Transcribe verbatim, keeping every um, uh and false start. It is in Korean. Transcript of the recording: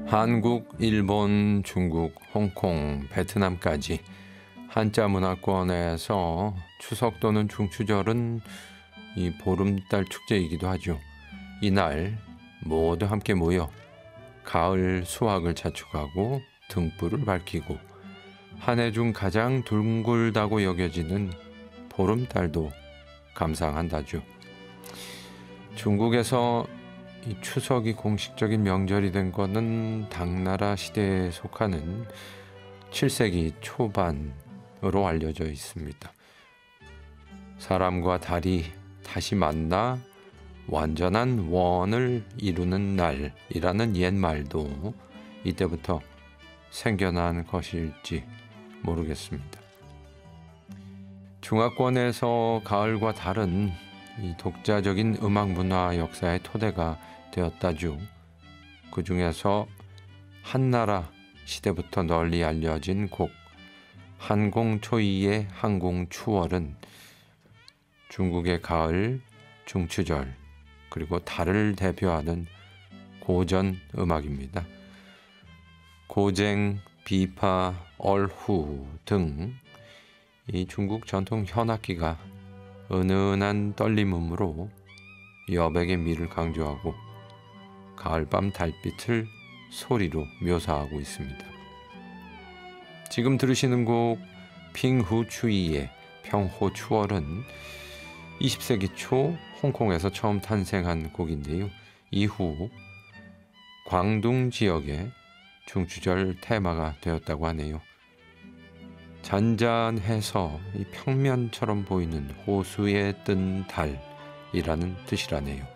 한국, 일본, 중국, 홍콩, 베트남까지 한자 문화권에서 추석 또는 중추절은 이 보름달 축제이기도 하죠. 이날 모두 함께 모여 가을 수확을 자축하고 등불을 밝히고 한 해 중 가장 둥글다고 여겨지는 보름달도 감상한다죠. 중국에서 이 추석이 공식적인 명절이 된 것은 당나라 시대에 속하는 칠 세기 초반으로 알려져 있습니다. 사람과 달이 다시 만나 완전한 원을 이루는 날이라는 옛말도 이때부터 생겨난 것일지 모르겠습니다. 중화권에서 가을과 달은 이 독자적인 음악 문화 역사의 토대가 되었다죠. 그 중에서 한나라 시대부터 널리 알려진 곡 한공초이의 한공추월은 중국의 가을, 중추절 그리고 달을 대표하는 고전 음악입니다. 고쟁, 비파, 얼후 등 이 중국 전통 현악기가 은은한 떨림음으로 여백의 미를 강조하고 가을밤 달빛을 소리로 묘사하고 있습니다. 지금 들으시는 곡 핑후추이의 평호추월은 이십 세기 초 홍콩에서 처음 탄생한 곡인데요. 이후 광둥 지역의 중추절 테마가 되었다고 하네요. 잔잔해서 이 평면처럼 보이는 호수에 뜬 달이라는 뜻이라네요.